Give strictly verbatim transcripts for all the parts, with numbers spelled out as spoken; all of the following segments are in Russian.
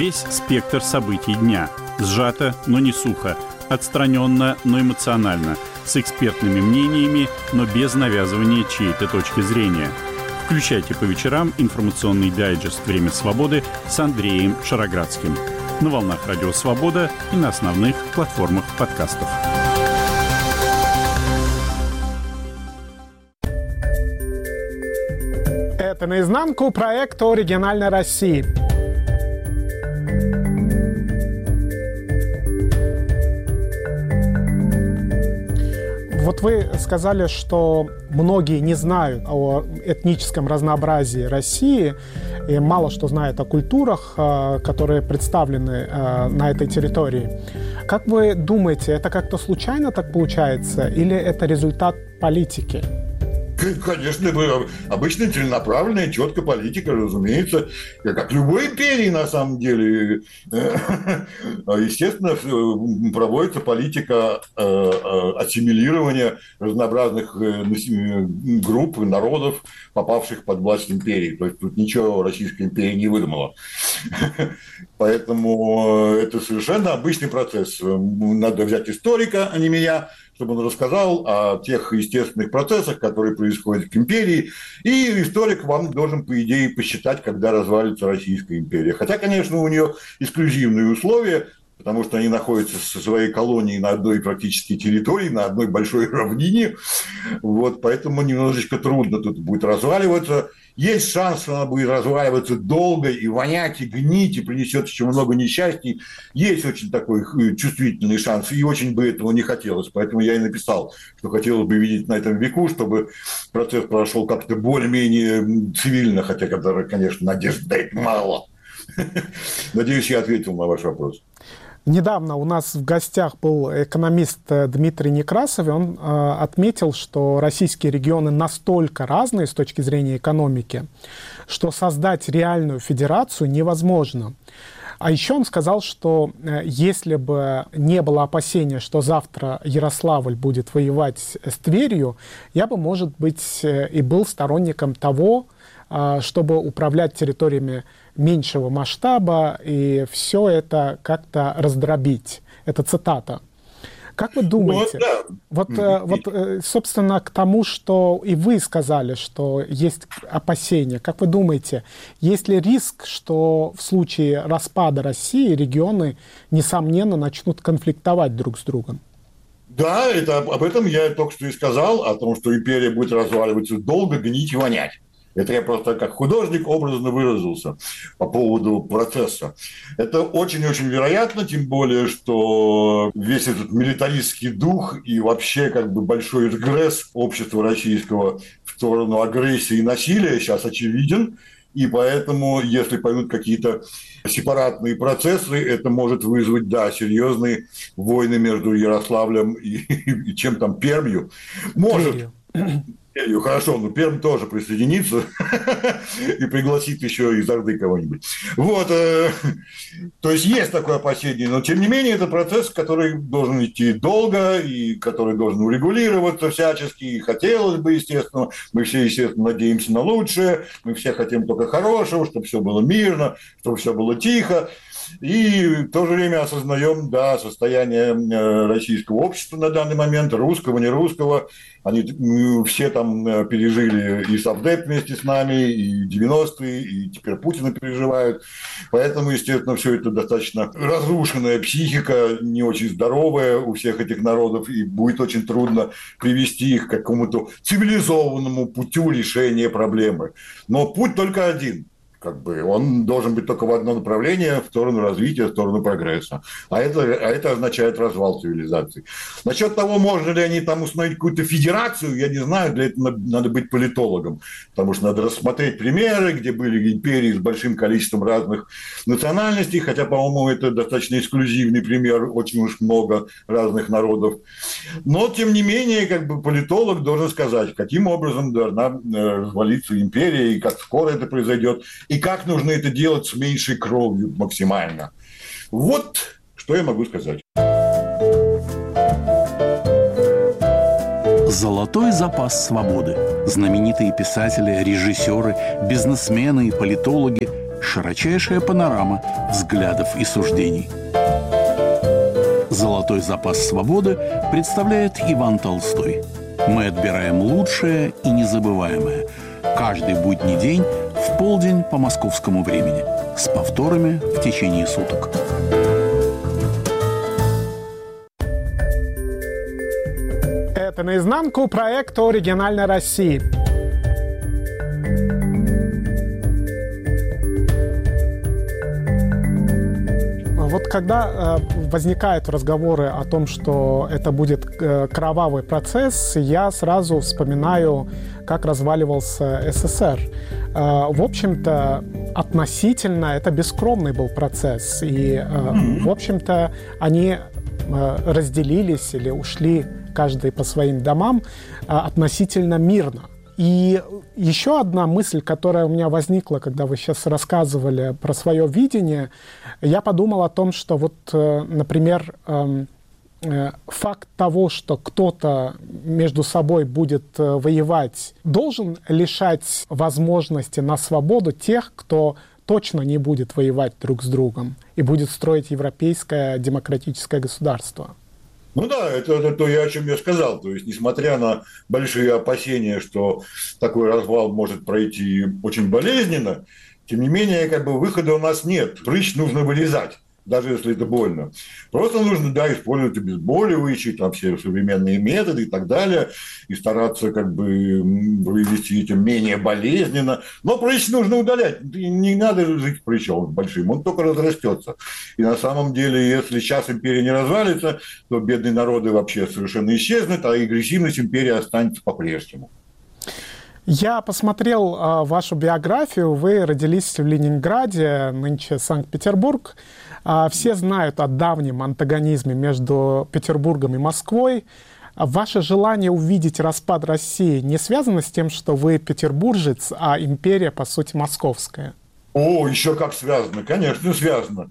Весь спектр событий дня. Сжато, но не сухо. Отстраненно, но эмоционально. С экспертными мнениями, но без навязывания чьей-то точки зрения. Включайте по вечерам информационный дайджест «Время свободы» с Андреем Шароградским. На волнах Радио Свобода и на основных платформах подкастов. Это «Наизнанку» проект о региональной России. Вот вы сказали, что многие не знают о этническом разнообразии России и мало что знают о культурах, которые представлены на этой территории. Как вы думаете, это как-то случайно так получается или это результат политики? Конечно, обычная целенаправленная, четкая политика, разумеется, как любой империи на самом деле. Естественно, проводится политика ассимилирования разнообразных групп и народов, попавших под власть империи. То есть тут ничего Российская империя не выдумала. Поэтому это совершенно обычный процесс. Надо взять историка, а не меня, чтобы он рассказал о тех естественных процессах, которые происходят в империи, и историк вам должен, по идее, посчитать, когда развалится Российская империя. Хотя, конечно, у нее эксклюзивные условия, потому что они находятся со своей колонией на одной практически территории, на одной большой равнине, вот, поэтому немножечко трудно тут будет разваливаться. Есть шанс, что она будет разваливаться долго и вонять, и гнить, и принесет еще много несчастий. Есть очень такой чувствительный шанс, и очень бы этого не хотелось. Поэтому я и написал, что хотелось бы видеть на этом веку, чтобы процесс прошел как-то более-менее цивильно, хотя, конечно, надежд дает мало. Надеюсь, я ответил на ваш вопрос. Недавно у нас в гостях был экономист Дмитрий Некрасов, и он э, отметил, что российские регионы настолько разные с точки зрения экономики, что создать реальную федерацию невозможно. А еще он сказал, что э, если бы не было опасения, что завтра Ярославль будет воевать с Тверью, я бы, может быть, э, и был сторонником того, э, чтобы управлять территориями меньшего масштаба и все это как-то раздробить. Это цитата. Как вы думаете, вот, да. вот, вот, собственно, к тому, что и вы сказали, что есть опасения, как вы думаете, есть ли риск, что в случае распада России регионы, несомненно, начнут конфликтовать друг с другом? Да, это, об этом я только что и сказал, о том, что империя будет разваливаться долго, гнить и вонять. Это я просто как художник образно выразился по поводу процесса. Это очень-очень вероятно, тем более, что весь этот милитаристский дух и вообще как бы большой регресс общества российского в сторону агрессии и насилия сейчас очевиден. И поэтому, если пойдут какие-то сепаратные процессы, это может вызвать, да, серьезные войны между Ярославлем и, и чем там, Пермью. Может. Хорошо, но Пермь тоже присоединится и пригласит еще из Орды кого-нибудь. Вот, э, то есть есть такое опасение, но тем не менее это процесс, который должен идти долго и который должен урегулироваться всячески. И хотелось бы, естественно, мы все, естественно, надеемся на лучшее, мы все хотим только хорошего, чтобы все было мирно, чтобы все было тихо. И в то же время осознаем, да, состояние российского общества на данный момент, русского, не русского. Они все там пережили и Совдеп вместе с нами, и девяностые, и теперь Путина переживают. Поэтому, естественно, все это достаточно разрушенная психика, не очень здоровая у всех этих народов, и будет очень трудно привести их к какому-то цивилизованному путю решения проблемы. Но путь только один. Как бы он должен быть только в одно направление, в сторону развития, в сторону прогресса. А это, а это означает развал цивилизации. Насчет того, можно ли они там установить какую-то федерацию, я не знаю, для этого надо быть политологом. Потому что надо рассмотреть примеры, где были империи с большим количеством разных национальностей, хотя, по-моему, это достаточно эксклюзивный пример, очень уж много разных народов. Но, тем не менее, как бы политолог должен сказать, каким образом должна развалиться империя, и как скоро это произойдет, и как нужно это делать с меньшей кровью максимально. Вот что я могу сказать. Золотой запас свободы. Знаменитые писатели, режиссеры, бизнесмены и политологи Широчайшая панорама взглядов и суждений. Золотой запас свободы представляет Иван Толстой. Мы отбираем лучшее и незабываемое. Каждый будний день в полдень по московскому времени. С повторами в течение суток. Это «Наизнанку» проект о региональной России. Вот когда э, возникают разговоры о том, что это будет э, кровавый процесс, я сразу вспоминаю, как разваливался СССР. Э, в общем-то, относительно это бескровный был процесс. И, э, в общем-то, они э, разделились или ушли каждый по своим домам э, относительно мирно. И еще одна мысль, которая у меня возникла, когда вы сейчас рассказывали про свое видение, я подумал о том, что вот, например, факт того, что кто-то между собой будет воевать, должен лишать возможности на свободу тех, кто точно не будет воевать друг с другом и будет строить европейское демократическое государство. Ну да, это, это то, о чем я сказал. То есть, несмотря на большие опасения, что такой развал может пройти очень болезненно, тем не менее, как бы выхода у нас нет. Прыщ нужно вылезать, даже если это больно. Просто нужно, да, использовать обезболивающие, там все современные методы и так далее, и стараться как бы вывести это менее болезненно. Но прыщ нужно удалять. Не надо жить с прыщом большим, он только разрастется. И на самом деле, если сейчас империя не развалится, то бедные народы вообще совершенно исчезнут, а агрессивность империи останется по-прежнему. Я посмотрел э, вашу биографию. Вы родились в Ленинграде, нынче Санкт-Петербург. Э, все знают о давнем антагонизме между Петербургом и Москвой. Ваше желание увидеть распад России не связано с тем, что вы петербуржец, а империя, по сути, московская? О, еще как связано, конечно, связано.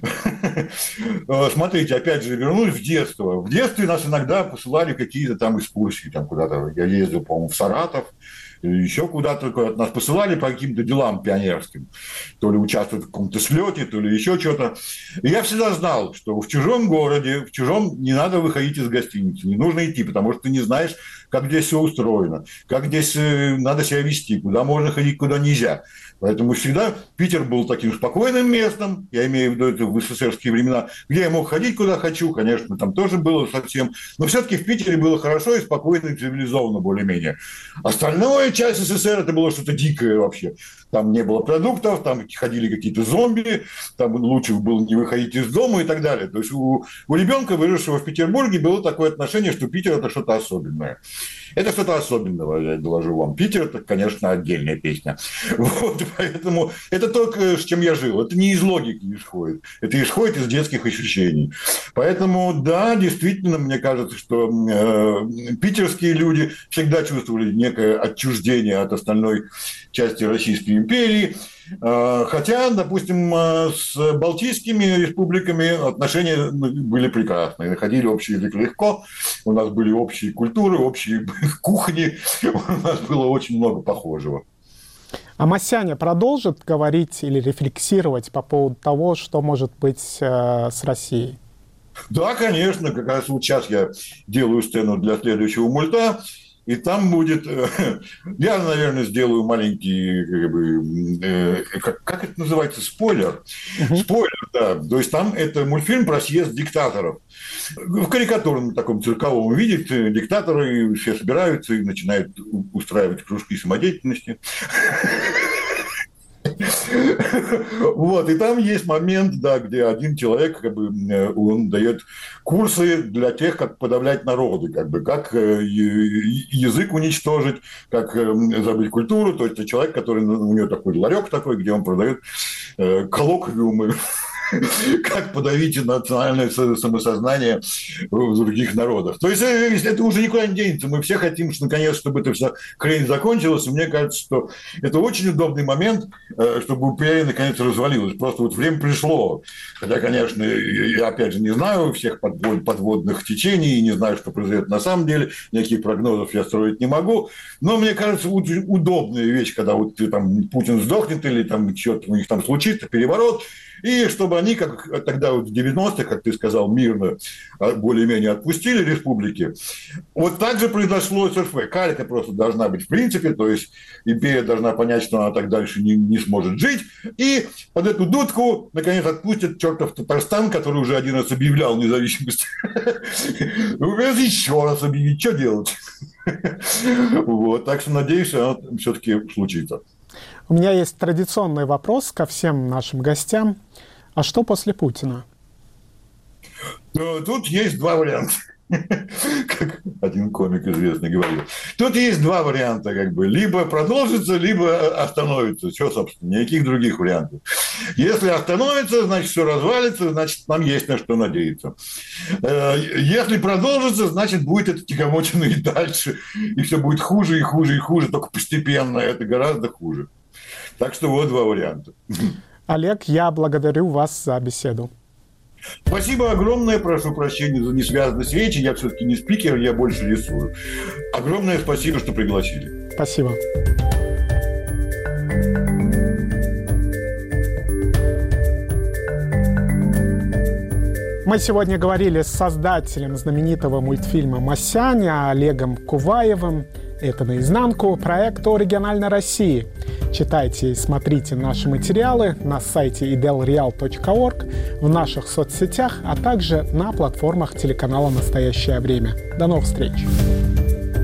Смотрите, опять же, вернусь в детство. В детстве нас иногда посылали какие-то там экскурсии, там куда-то. Я ездил, по-моему, в Саратов, или еще куда-то. Нас посылали по каким-то делам пионерским. То ли участвовать в каком-то слете, то ли еще что-то. И я всегда знал, что в чужом городе, в чужом не надо выходить из гостиницы. Не нужно идти, потому что ты не знаешь, как здесь все устроено, как здесь надо себя вести, куда можно ходить, куда нельзя. Поэтому всегда Питер был таким спокойным местом, я имею в виду это в эсэсэрские времена, где я мог ходить куда хочу, конечно, там тоже было совсем, но все-таки в Питере было хорошо и спокойно, и цивилизованно более-менее. Остальная часть СССР это было что-то дикое вообще. Там не было продуктов, там ходили какие-то зомби, там лучше было не выходить из дома и так далее. То есть у, у ребенка, выросшего в Петербурге, было такое отношение, что Питер – это что-то особенное. Это что-то особенного, я доложу вам. Питер – это, конечно, отдельная песня. Вот, поэтому это только с чем я жил. Это не из логики исходит. Это исходит из детских ощущений. Поэтому, да, действительно, мне кажется, что э, питерские люди всегда чувствовали некое отчуждение от остальной части Российской империи. Хотя, допустим, с балтийскими республиками отношения были прекрасные. Находили общий язык легко, у нас были общие культуры, общие кухни, у нас было очень много похожего. А Масяня продолжит говорить или рефлексировать по поводу того, что может быть э, с Россией? Да, конечно. Как раз вот сейчас я делаю сцену для следующего мульта. И там будет... Я, наверное, сделаю маленький... Как, бы, как, как это называется? Спойлер. Uh-huh. Спойлер, да. То есть там это мультфильм про съезд диктаторов. В карикатурном таком цирковом виде диктаторы все собираются и начинают устраивать кружки самодеятельности. Вот, и там есть момент, да, где один человек, как бы, он дает курсы для тех, как подавлять народы, как бы, как язык уничтожить, как забыть культуру. То есть это человек, который, у него такой ларек такой, где он продает коллоквиумы как подавить национальное самосознание в других народах. То есть это уже никуда не денется. Мы все хотим, что, наконец, чтобы это все крайне закончилось. И мне кажется, что это очень удобный момент, чтобы империя наконец развалилась. Просто вот время пришло. Хотя, конечно, я опять же не знаю всех подводных течений, не знаю, что произойдет на самом деле. Никаких прогнозов я строить не могу. Но мне кажется, очень удобная вещь, когда вот там Путин сдохнет или там что-то у них там случится, переворот, и чтобы они, как тогда вот в девяностых, как ты сказал, мирно более-менее отпустили республики, вот так же произошло с РФ. Калька просто должна быть в принципе, то есть империя должна понять, что она так дальше не, не сможет жить, и под эту дудку, наконец, отпустят чертов Татарстан, который уже один раз объявлял независимость. Еще раз объявить, что делать? Вот, так что надеюсь, оно все-таки случится. У меня есть традиционный вопрос ко всем нашим гостям. А что после Путина? Тут есть два варианта. Как один комик известный говорил. Тут есть два варианта, как бы. Либо продолжится, либо остановится. Все, собственно, никаких других вариантов. Если остановится, значит, все развалится, значит, нам есть на что надеяться. Если продолжится, значит, будет это тягомотина и дальше. И все будет хуже и хуже и хуже, только постепенно. Это гораздо хуже. Так что вот два варианта. Олег, я благодарю вас за беседу. Спасибо огромное, прошу прощения за несвязанность речи, я все-таки не спикер, я больше рисую. Огромное спасибо, что пригласили. Спасибо. Мы сегодня говорили с создателем знаменитого мультфильма «Масяня» Олегом Куваевым. Это «Наизнанку», проект о региональной России. Читайте и смотрите наши материалы на сайте и дел реал точка орг, в наших соцсетях, а также на платформах телеканала «Настоящее время». До новых встреч!